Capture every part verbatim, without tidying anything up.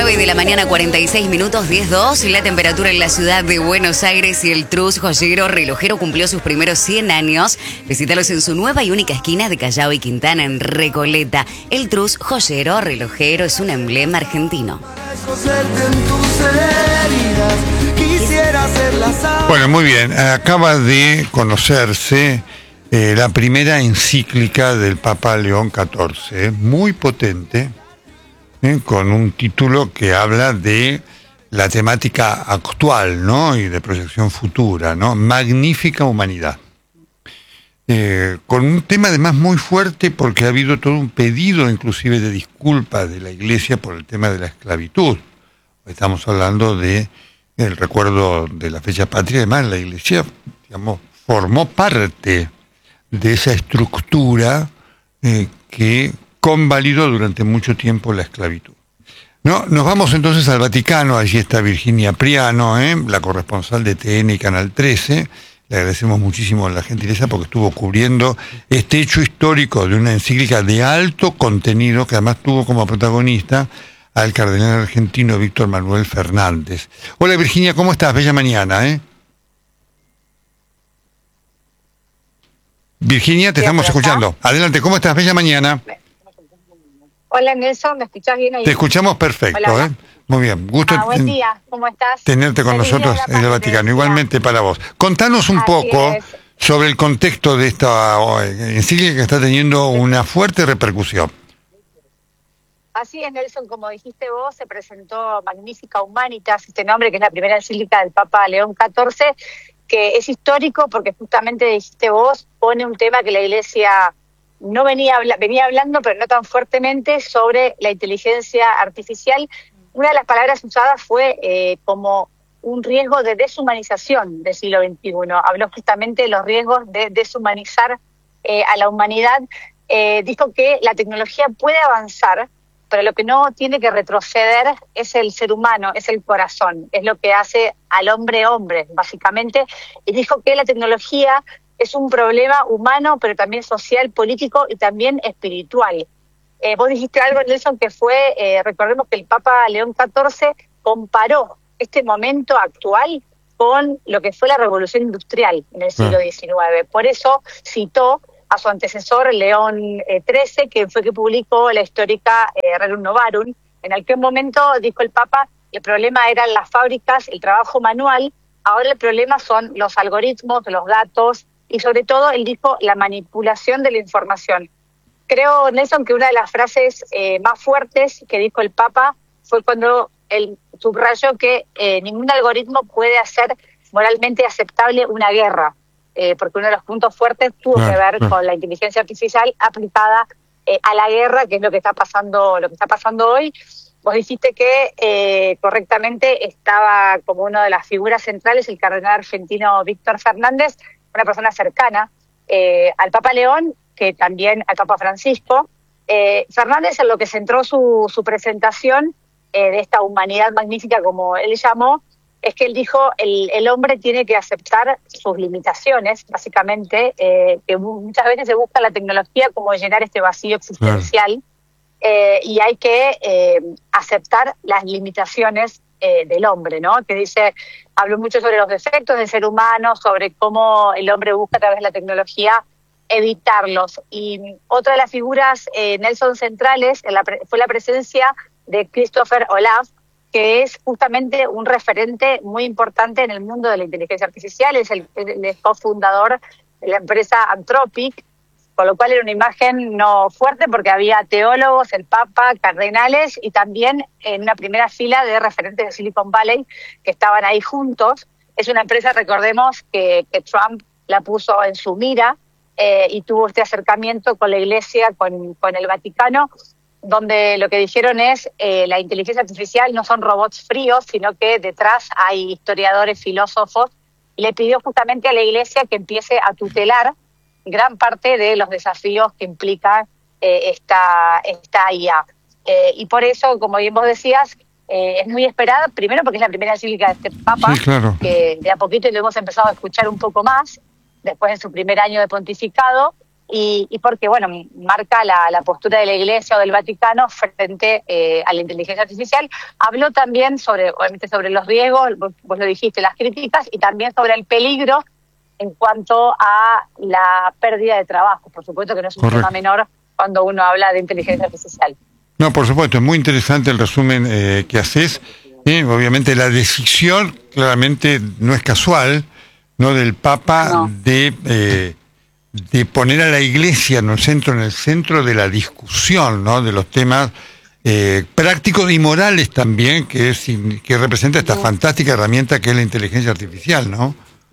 nueve de la mañana, cuarenta y seis minutos, diez dos. La temperatura en la ciudad de Buenos Aires y el Trus Joyero Relojero cumplió sus primeros cien años. Visítalos en su nueva y única esquina de Callao y Quintana, en Recoleta. El Trus Joyero Relojero es un emblema argentino. Bueno, muy bien. Acaba de conocerse eh, la primera encíclica del Papa León catorce, muy potente, eh, con un título que habla de la temática actual, ¿no? Y de proyección futura, ¿no? Magnífica humanidad. Eh, con un tema además muy fuerte, porque ha habido todo un pedido inclusive de disculpas de la Iglesia por el tema de la esclavitud. Estamos hablando de el recuerdo de la fecha patria. Además, la Iglesia, digamos, formó parte de esa estructura eh, que convalidó durante mucho tiempo la esclavitud. No, nos vamos entonces al Vaticano. Allí está Virginia Priano, ¿eh? la corresponsal de T N y Canal trece. Le agradecemos muchísimo la gentileza porque estuvo cubriendo este hecho histórico de una encíclica de alto contenido que además tuvo como protagonista al cardenal argentino Víctor Manuel Fernández. Hola Virginia, ¿cómo estás? Bella mañana, ¿eh? Virginia, te estamos escuchando. Adelante, ¿cómo estás? Bella mañana. Hola Nelson, ¿me escuchás bien ahí? Te escuchamos perfecto, hola, hola. ¿eh? Muy bien, gusto ah, buen día, ¿cómo estás? tenerte con Feliz nosotros en el Vaticano. Igualmente para vos. Contanos un Así poco es. sobre el contexto de esta encíclica que está teniendo una fuerte repercusión. Así es, Nelson, como dijiste vos, se presentó Magnifica Humanitas, este nombre que es la primera encíclica del Papa León catorce, que es histórico porque justamente dijiste vos, pone un tema que la Iglesia no venía, venía hablando, pero no tan fuertemente, sobre la inteligencia artificial. Una de las palabras usadas fue eh, como un riesgo de deshumanización del siglo veintiuno. Habló justamente de los riesgos de deshumanizar eh, a la humanidad. Eh, dijo que la tecnología puede avanzar, pero lo que no tiene que retroceder es el ser humano, es el corazón, es lo que hace al hombre hombre, básicamente. Y dijo que la tecnología es un problema humano, pero también social, político y también espiritual. Eh, vos dijiste algo, Nelson, que fue, eh, recordemos que el Papa León catorce comparó este momento actual con lo que fue la revolución industrial en el siglo diecinueve. Por eso citó a su antecesor León trece, que fue que publicó la histórica eh, Rerum Novarum, en aquel momento, dijo el Papa, el problema eran las fábricas, el trabajo manual, ahora el problema son los algoritmos, los datos y sobre todo, él dijo, la manipulación de la información. Creo, Nelson, que una de las frases eh, más fuertes que dijo el Papa fue cuando él subrayó que eh, ningún algoritmo puede hacer moralmente aceptable una guerra, eh, porque uno de los puntos fuertes tuvo claro, que ver claro. con la inteligencia artificial aplicada eh, a la guerra, que es lo que está pasando, lo que está pasando hoy. Vos dijiste que eh, correctamente estaba como una de las figuras centrales el cardenal argentino Víctor Fernández, una persona cercana eh, al Papa León, que también al Papa Francisco. Eh, Fernández, en lo que centró su, su presentación eh, de esta humanidad magnífica, como él llamó, es que él dijo el, el hombre tiene que aceptar sus limitaciones, básicamente, eh, que muchas veces se busca la tecnología como llenar este vacío existencial, eh, y hay que eh, aceptar las limitaciones eh, del hombre, ¿no? Que dice, habló mucho sobre los defectos del ser humano, sobre cómo el hombre busca a través de la tecnología evitarlos. Y otra de las figuras, eh, Nelson, centrales en la pre- fue la presencia de Christopher Olaf, que es justamente un referente muy importante en el mundo de la inteligencia artificial, es el, el, el cofundador de la empresa Anthropic, con lo cual era una imagen no fuerte porque había teólogos, el Papa, cardenales y también en una primera fila de referentes de Silicon Valley que estaban ahí juntos. Es una empresa, recordemos, que, que Trump la puso en su mira, Eh, y tuvo este acercamiento con la Iglesia, con, con el Vaticano, donde lo que dijeron es eh, la inteligencia artificial no son robots fríos, sino que detrás hay historiadores, filósofos, y le pidió justamente a la Iglesia que empiece a tutelar gran parte de los desafíos que implica eh, esta, esta I A. Eh, y por eso, como bien vos decías, eh, es muy esperada, primero porque es la primera encíclica de este Papa, sí, claro. que de a poquito lo hemos empezado a escuchar un poco más, después de su primer año de pontificado, y, y porque, bueno, marca la, la postura de la Iglesia o del Vaticano frente eh, a la inteligencia artificial. Habló también sobre, obviamente, sobre los riesgos, vos, vos lo dijiste, las críticas, y también sobre el peligro en cuanto a la pérdida de trabajo. Por supuesto que no es un Correcto. tema menor cuando uno habla de inteligencia artificial. No, por supuesto, es muy interesante el resumen eh, que haces. Eh, obviamente la decisión claramente no es casual, ¿no?, del Papa No. de, eh, de poner a la Iglesia en el centro, en el centro de la discusión, ¿no?, de los temas eh, prácticos y morales también, que es que representa esta fantástica herramienta que es la inteligencia artificial, ¿no?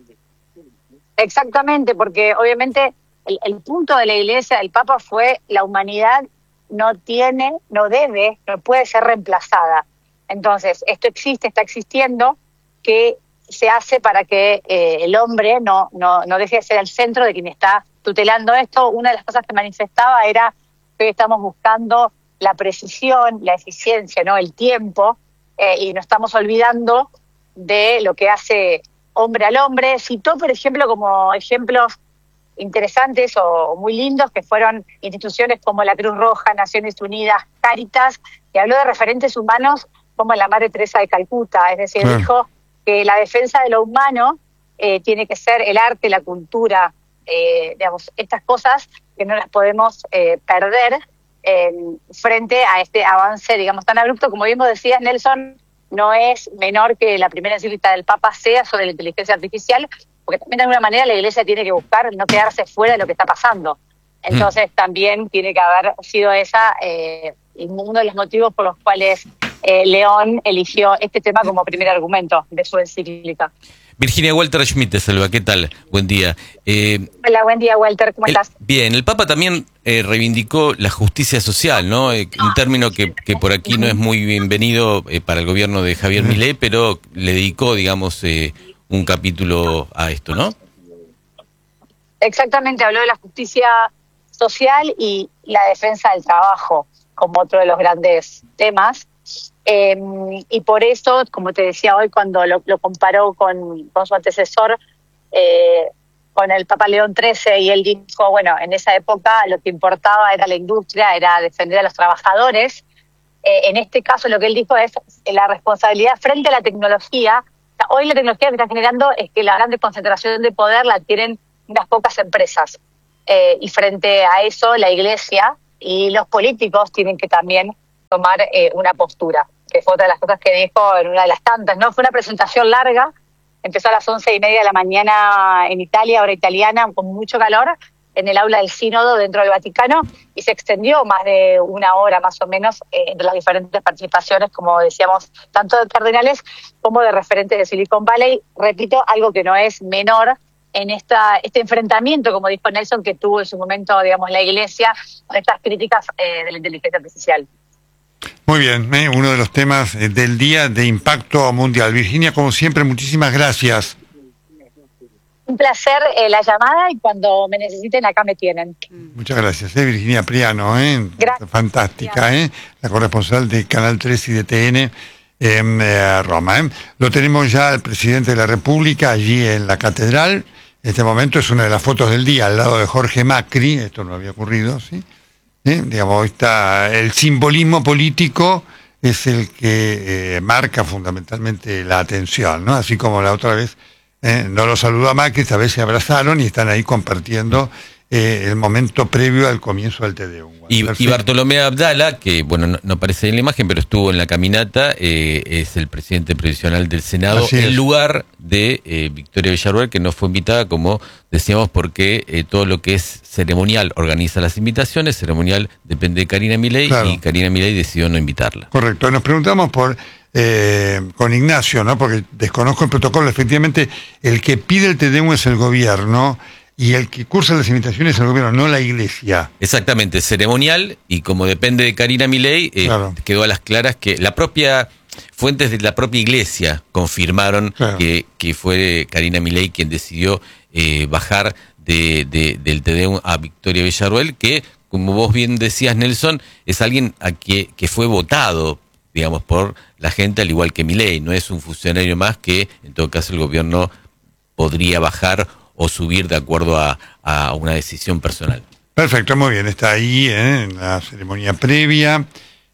Exactamente, porque obviamente el, el punto de la Iglesia, del Papa, fue la humanidad no tiene, no debe, no puede ser reemplazada. Entonces, esto existe, está existiendo, que se hace para que eh, el hombre no, no, no deje de ser el centro de quien está tutelando esto. Una de las cosas que manifestaba era que hoy estamos buscando la precisión, la eficiencia, ¿no?, el tiempo, eh, y nos estamos olvidando de lo que hace hombre al hombre. Citó, por ejemplo, como ejemplos interesantes o muy lindos, que fueron instituciones como la Cruz Roja, Naciones Unidas, Cáritas, y habló de referentes humanos como la Madre Teresa de Calcuta. Es decir, Claro. dijo que la defensa de lo humano eh, tiene que ser el arte, la cultura, eh, digamos, estas cosas que no las podemos eh, perder eh, frente a este avance, digamos, tan abrupto. Como bien vos decías, Nelson, no es menor que la primera encíclica del Papa sea sobre la inteligencia artificial, porque también de alguna manera la Iglesia tiene que buscar no quedarse fuera de lo que está pasando. Entonces mm. también tiene que haber sido esa eh, uno de los motivos por los cuales eh, León eligió este tema como primer argumento de su encíclica. Virginia, Walter Schmidt te saluda, ¿qué tal? Buen día. Eh, Hola, buen día, Walter, ¿cómo el, estás? Bien, el Papa también eh, reivindicó la justicia social, ¿no? Eh, un término que, que por aquí no es muy bienvenido eh, para el gobierno de Javier Milei, pero le dedicó, digamos, eh, un capítulo a esto, ¿no? Exactamente, habló de la justicia social y la defensa del trabajo como otro de los grandes temas. Eh, y por eso, como te decía hoy, cuando lo, lo comparó con, con su antecesor, eh, con el Papa León trece, y él dijo, bueno, en esa época lo que importaba era la industria, era defender a los trabajadores. Eh, en este caso lo que él dijo es la responsabilidad frente a la tecnología. O sea, hoy la tecnología que está generando es que la grande concentración de poder la tienen unas pocas empresas. Eh, y frente a eso, la Iglesia y los políticos tienen que también tomar eh, una postura, que fue otra de las cosas que dijo en una de las tantas, ¿no? Fue una presentación larga, empezó a las once y media de la mañana en Italia, hora italiana, con mucho calor, en el aula del Sínodo dentro del Vaticano, y se extendió más de una hora más o menos eh, entre las diferentes participaciones, como decíamos, tanto de cardenales como de referentes de Silicon Valley. Repito, algo que no es menor en esta este enfrentamiento, como dijo Nelson, que tuvo en su momento, digamos, la Iglesia con estas críticas eh, de la inteligencia artificial. Muy bien, eh, uno de los temas eh, del día de impacto mundial. Virginia, como siempre, muchísimas gracias. Un placer eh, la llamada, y cuando me necesiten acá me tienen. Muchas gracias, eh, Virginia Priano, eh, Gracias. fantástica, eh, la corresponsal de Canal tres y de T N en eh, Roma. Eh. Lo tenemos ya al presidente de la República allí en la catedral. En este momento es una de las fotos del día al lado de Jorge Macri. Esto no había ocurrido, ¿sí? ¿Eh? Digamos, está, el simbolismo político es el que eh, marca fundamentalmente la atención, ¿no? Así como la otra vez eh, no lo saludó a Macri, esta vez se abrazaron y están ahí compartiendo eh, el momento previo al comienzo del Te Deum. Y, y Bartolomé Abdala, que bueno, no, no aparece en la imagen, pero estuvo en la caminata, eh, es el presidente provisional del Senado, en lugar de eh, Victoria Villarruel, que no fue invitada, como decíamos, porque eh, todo lo que es ceremonial organiza las invitaciones, ceremonial depende de Karina Milei, claro. Y Karina Milei decidió no invitarla. Correcto, nos preguntamos por eh, con Ignacio, ¿no? Porque desconozco el protocolo, efectivamente el que pide el Te Deum es el gobierno, y el que cursa las invitaciones es el gobierno, no la Iglesia. Exactamente, ceremonial, y como depende de Karina Milei, eh, claro. quedó a las claras que la propia fuentes de la propia Iglesia confirmaron claro. que, que fue Karina Milei quien decidió eh, bajar de, de, del Te Deum a Victoria Villarruel, que, como vos bien decías, Nelson, es alguien a que, que fue votado, digamos, por la gente, al igual que Milei. No es un funcionario más que, en todo caso, el gobierno podría bajar o subir de acuerdo a, a una decisión personal. Perfecto, muy bien. Está ahí ¿eh? en la ceremonia previa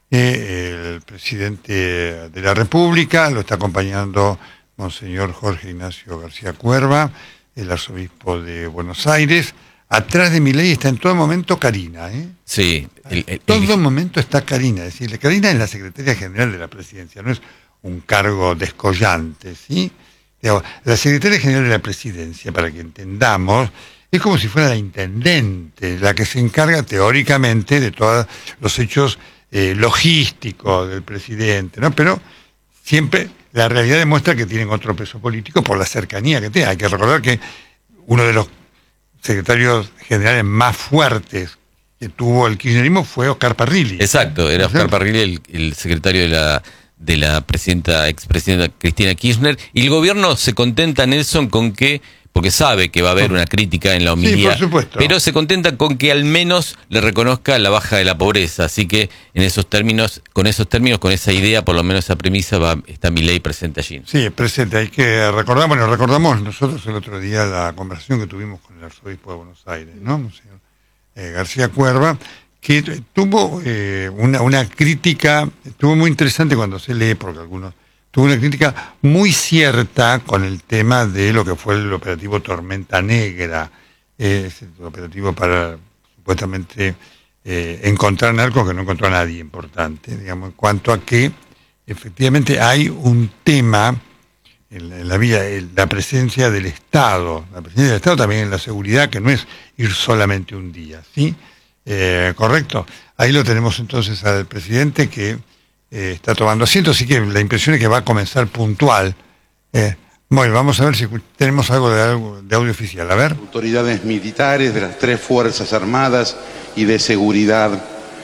eh, el presidente de la República, lo está acompañando Monseñor Jorge Ignacio García Cuerva, el arzobispo de Buenos Aires. Atrás de Milei está en todo momento Karina, ¿eh? Sí. El, el, en todo el... momento está Karina. Es decir, Karina es la secretaria general de la presidencia, no es un cargo descollante, ¿sí? Digamos, la secretaria general de la presidencia, para que entendamos, es como si fuera la intendente, la que se encarga teóricamente de todos los hechos eh, logísticos del presidente, ¿no? Pero siempre la realidad demuestra que tienen otro peso político por la cercanía que tienen. Hay que recordar que uno de los secretarios generales más fuertes que tuvo el kirchnerismo fue Oscar Parrilli. Exacto, era Oscar Parrilli el, el secretario de la de la presidenta, expresidenta Cristina Kirchner, y el gobierno se contenta, Nelson, con que, porque sabe que va a haber una crítica en la homilía, sí, por supuesto, pero se contenta con que al menos le reconozca la baja de la pobreza, así que en esos términos, con esos términos, con esa idea, por lo menos esa premisa, va, está Milei presente allí. Sí, presente, hay que recordar, bueno, recordamos nosotros el otro día la conversación que tuvimos con el arzobispo de Buenos Aires, ¿no? Monseñor eh, García Cuerva, que tuvo eh, una, una crítica, estuvo muy interesante cuando se lee, porque algunos, tuvo una crítica muy cierta con el tema de lo que fue el operativo Tormenta Negra, eh, el operativo para supuestamente eh, encontrar narcos que no encontró a nadie importante, digamos, en cuanto a que efectivamente hay un tema en la, en la vida, en la presencia del Estado, la presencia del Estado también en la seguridad, que no es ir solamente un día, ¿sí? Eh, correcto. Ahí lo tenemos entonces al presidente que eh, está tomando asiento, así que la impresión es que va a comenzar puntual. Eh, bueno, vamos a ver si tenemos algo de, algo de audio oficial. A ver. Autoridades militares de las tres Fuerzas Armadas y de Seguridad.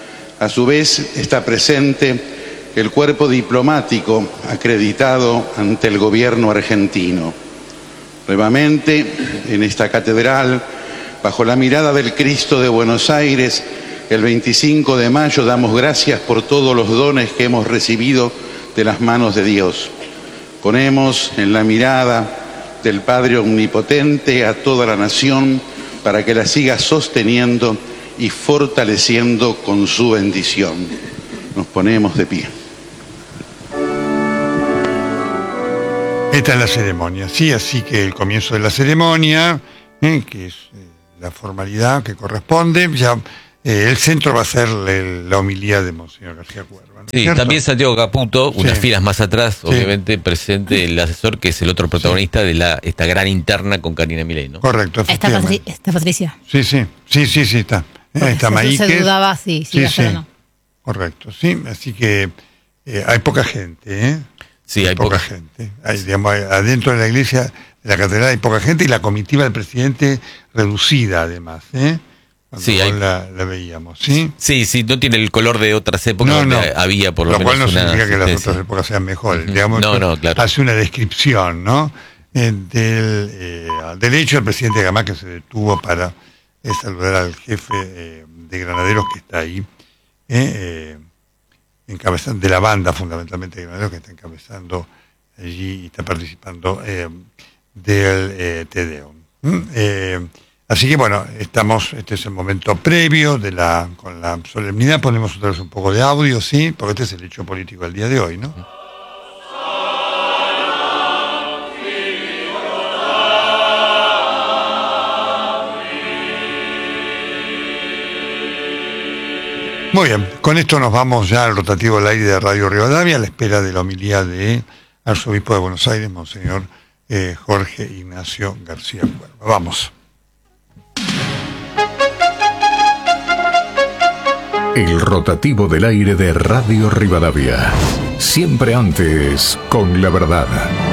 A su vez está presente el cuerpo diplomático acreditado ante el gobierno argentino. Nuevamente, en esta catedral, bajo la mirada del Cristo de Buenos Aires, el veinticinco de mayo damos gracias por todos los dones que hemos recibido de las manos de Dios. Ponemos en la mirada del Padre Omnipotente a toda la nación para que la siga sosteniendo y fortaleciendo con su bendición. Nos ponemos de pie. Esta es la ceremonia, sí, así que el comienzo de la ceremonia, eh, que es... Eh, la formalidad que corresponde, ya eh, el centro va a ser el, la homilía de Monseñor García Cuerva, ¿no? Sí, ¿cierto? También Santiago Caputo, unas sí. filas más atrás, sí. obviamente presente el asesor, que es el otro protagonista sí. de la esta gran interna con Karina Milei, ¿no? Correcto, está, Patri está Patricia. Sí, sí, sí, sí, sí está. Eh, está Maíquez. Se dudaba si, si sí, sí. No. Correcto, sí, así que eh, hay poca gente, ¿eh? Sí, hay, hay poca, poca gente. Hay, digamos, adentro de la iglesia, de la catedral hay poca gente y la comitiva del presidente reducida además, ¿eh? Cuando sí, hay... la, la veíamos, ¿sí? Sí, sí, no tiene el color de otras épocas no, donde no. había por lo, lo menos cual no una significa que las asistencia. otras épocas sean mejores. Uh-huh. Digamos, no, no, claro. Hace una descripción, ¿no? Eh, del, eh, del hecho, el presidente Gamá que se detuvo para eh, saludar al jefe eh, de granaderos que está ahí, eh, eh, encabezando, de la banda fundamentalmente de granaderos que está encabezando allí y está participando eh, del eh, Te Deum. ¿Mm? Eh, así que bueno, estamos, este es el momento previo de la, con la solemnidad, ponemos otra vez un poco de audio, sí, porque este es el hecho político del día de hoy, ¿no? Muy bien, con esto nos vamos ya al rotativo del aire de Radio Rivadavia a la espera de la homilía de arzobispo de Buenos Aires, Monseñor eh, Jorge Ignacio García Cuerva. Vamos. El rotativo del aire de Radio Rivadavia. Siempre antes con la verdad.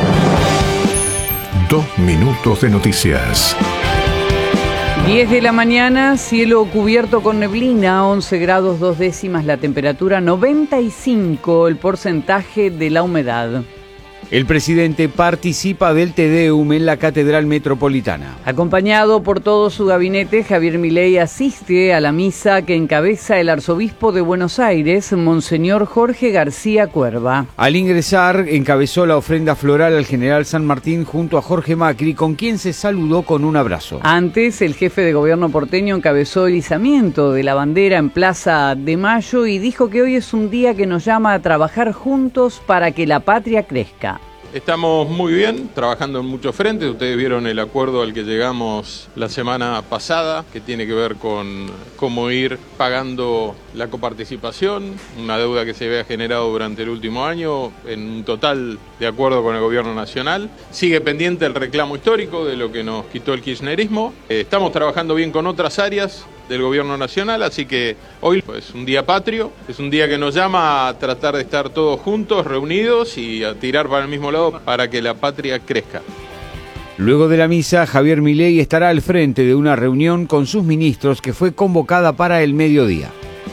Dos minutos de noticias. diez de la mañana, cielo cubierto con neblina, once grados dos décimas la temperatura, noventa y cinco el porcentaje de la humedad. El presidente participa del Te Deum en la Catedral Metropolitana. Acompañado por todo su gabinete, Javier Milei asiste a la misa que encabeza el arzobispo de Buenos Aires, Monseñor Jorge García Cuerva. Al ingresar, encabezó la ofrenda floral al general San Martín junto a Jorge Macri, con quien se saludó con un abrazo. Antes, el jefe de gobierno porteño encabezó el izamiento de la bandera en Plaza de Mayo y dijo que hoy es un día que nos llama a trabajar juntos para que la patria crezca. Estamos muy bien, trabajando en muchos frentes. Ustedes vieron el acuerdo al que llegamos la semana pasada, que tiene que ver con cómo ir pagando la coparticipación, una deuda que se había generado durante el último año, en un total de acuerdo con el gobierno nacional. Sigue pendiente el reclamo histórico de lo que nos quitó el kirchnerismo. Eh, estamos trabajando bien con otras áreas del gobierno nacional, así que hoy es pues, un día patrio, es un día que nos llama a tratar de estar todos juntos, reunidos y a tirar para el mismo lado para que la patria crezca. Luego de la misa, Javier Milei estará al frente de una reunión con sus ministros que fue convocada para el mediodía.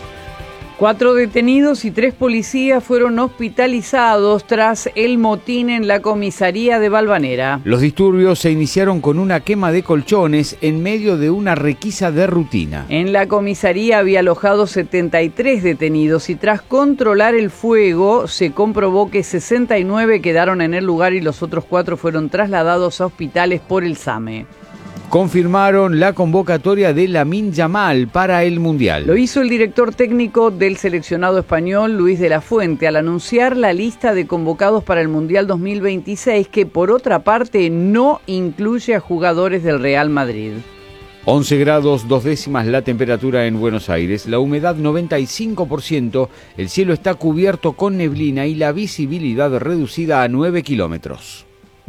Cuatro detenidos y tres policías fueron hospitalizados tras el motín en la comisaría de Valvanera. Los disturbios se iniciaron con una quema de colchones en medio de una requisa de rutina. En la comisaría había alojado setenta y tres detenidos y tras controlar el fuego se comprobó que sesenta y nueve quedaron en el lugar y los otros cuatro fueron trasladados a hospitales por el SAME. Confirmaron la convocatoria de Lamine Yamal para el Mundial. Lo hizo el director técnico del seleccionado español, Luis de la Fuente, al anunciar la lista de convocados para el Mundial dos mil veintiséis, que por otra parte no incluye a jugadores del Real Madrid. once grados, dos décimas la temperatura en Buenos Aires, la humedad noventa y cinco por ciento, el cielo está cubierto con neblina y la visibilidad reducida a nueve kilómetros.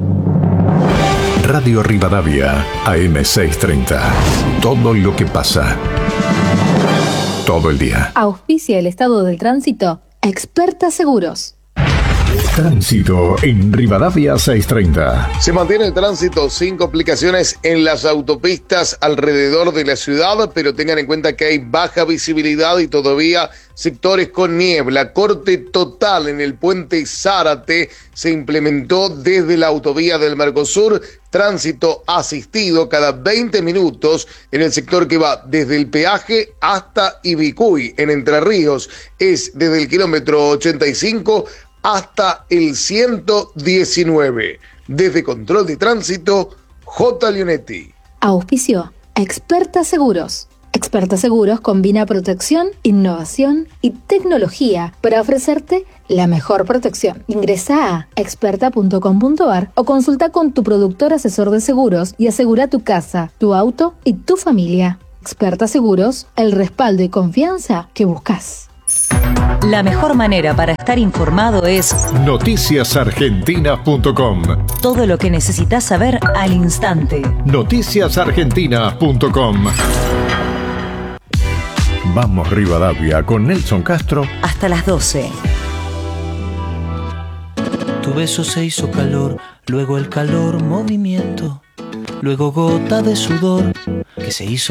Radio Rivadavia, A M seiscientos treinta. Todo lo que pasa. Todo el día. Auspicia el estado del tránsito. Experta Seguros. Tránsito en Rivadavia seiscientos treinta. Se mantiene el tránsito sin complicaciones en las autopistas alrededor de la ciudad, pero tengan en cuenta que hay baja visibilidad y todavía sectores con niebla. Corte total en el puente Zárate se implementó desde la autovía del Mercosur. Tránsito asistido cada veinte minutos en el sector que va desde el peaje hasta Ibicuy, en Entre Ríos. Es desde el kilómetro ochenta y cinco hasta el ciento diecinueve. Desde Control de Tránsito, J. Leonetti. Auspicio Experta Seguros. Experta Seguros combina protección, innovación y tecnología para ofrecerte la mejor protección. Ingresa a experta punto com punto a r o consulta con tu productor asesor de seguros y asegura tu casa, tu auto y tu familia. Experta Seguros, el respaldo y confianza que buscas. La mejor manera para estar informado es noticias argentinas punto com. Todo lo que necesitas saber al instante. noticias argentinas punto com. Vamos Rivadavia con Nelson Castro. Hasta las doce. Tu beso se hizo calor, luego el calor movimiento, luego gota de sudor que se hizo